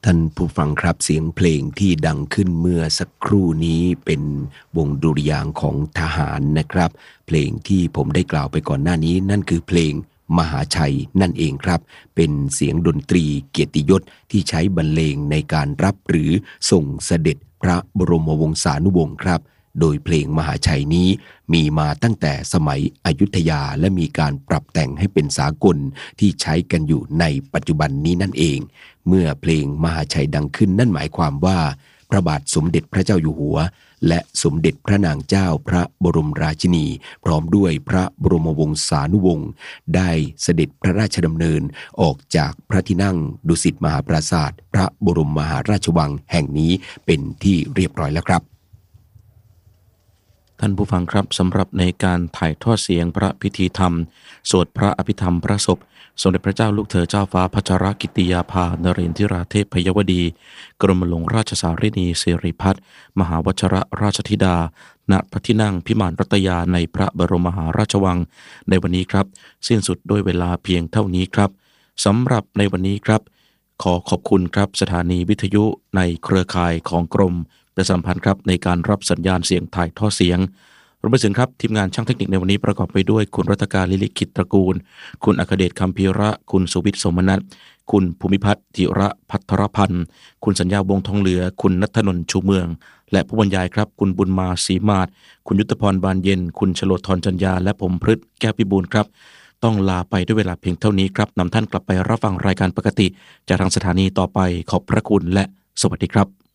ท่านผู้ฟังครับเสียงเพลงที่ดังขึ้นเมื่อสักครู่นี้เป็นวงดุริยางค์ของทหารนะครับเพลงที่ผมได้กล่าวไปก่อนหน้านี้นั่นคือเพลงมหาชัยนั่นเองครับเป็นเสียงดนตรีเกียรติยศที่ใช้บรรเลงในการรับหรือส่งเสด็จพระบรมวงศานุวงศ์ครับโดยเพลงมหาชัยนี้มีมาตั้งแต่สมัยอยุธยาและมีการปรับแต่งให้เป็นสากลที่ใช้กันอยู่ในปัจจุบันนี้นั่นเองเมื่อเพลงมหาชัยดังขึ้นนั่นหมายความว่าพระบาทสมเด็จพระเจ้าอยู่หัวและสมเด็จพระนางเจ้าพระบรมราชินีพร้อมด้วยพระบรมวงศานุวงศ์ได้เสด็จพระราชดำเนินออกจากพระที่นั่งดุสิตมหาปราสาทพระบรมมหาราชวังแห่งนี้เป็นที่เรียบร้อยแล้วครับท่านผู้ฟังครับสำหรับในการถ่ายทอดเสียงพระพิธีธรรมสวดพระอภิธรรมพระศพสมเด็จพระเจ้าลูกเธอเจ้าฟ้าพัชรกิติยาภานเรนทิราเทพพยวดีกรมหลวงราชสารินีสิริพัฒน์มหาวชรราชธิดาณพระที่นั่งพิมานรัตยาในพระบรมมหาราชวังในวันนี้ครับสิ้นสุดด้วยเวลาเพียงเท่านี้ครับสำหรับในวันนี้ครับขอขอบคุณครับสถานีวิทยุในเครือข่ายของกรมประชาสัมพันธ์ครับในการรับสัญญาณเสียงถ่ายทอดเสียงรวมไปถึงครับทีมงานช่างเทคนิคในวันนี้ประกอบไปด้วยคุณรัตการลิลิขิตตระกูลคุณอัคเดชคำพีระคุณสุวิทย์สมนัสคุณภูมิพัฒน์จิระพัทรพันธ์คุณสัญญาวงทองเหลือคุณณัฐนนท์ชูเมืองและผู้บรรยายครับคุณบุญมาศรีมาศคุณยุทธพรบานเย็นคุณชโลธรจัญญาและผมพฤทธิ์แก้วพิบูลครับต้องลาไปด้วยเวลาเพียงเท่านี้ครับนำท่านกลับไปรับฟังรายการปกติจากทางสถานีต่อไปขอบพระคุณและสวัสดีครับ